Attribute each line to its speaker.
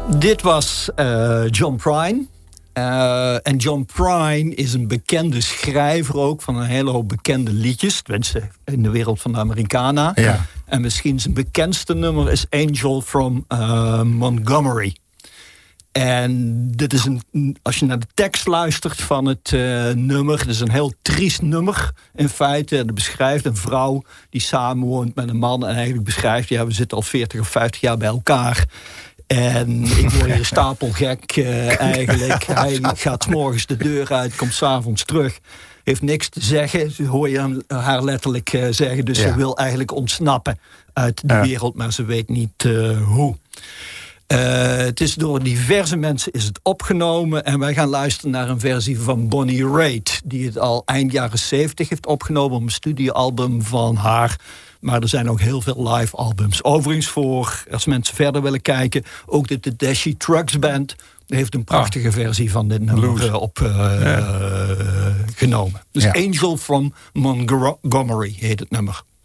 Speaker 1: Dit was John Prine. En John Prine is een bekende schrijver ook van een hele hoop bekende liedjes. Tenminste, in de wereld van de Americana.
Speaker 2: Ja.
Speaker 1: En misschien zijn bekendste nummer is Angel from Montgomery. En dit is als je naar de tekst luistert van het nummer... het is een heel triest nummer in feite. Het beschrijft een vrouw die samenwoont met een man... en eigenlijk beschrijft, we zitten al 40 of 50 jaar bij elkaar... En ik word hier stapelgek eigenlijk. Hij gaat 's morgens de deur uit, komt 's avonds terug. Heeft niks te zeggen, hoor je haar letterlijk zeggen. Dus ze wil eigenlijk ontsnappen uit de wereld, maar ze weet niet hoe. Het is door diverse mensen is het opgenomen. En wij gaan luisteren naar een versie van Bonnie Raitt... die het al eind jaren 70 heeft opgenomen... op een studioalbum van haar... Maar er zijn ook heel veel live albums. Overigens als mensen verder willen kijken... ook de Tedeschi Trucks Band heeft een prachtige versie van dit nummer opgenomen. Dus Angel from Montgomery heet het nummer.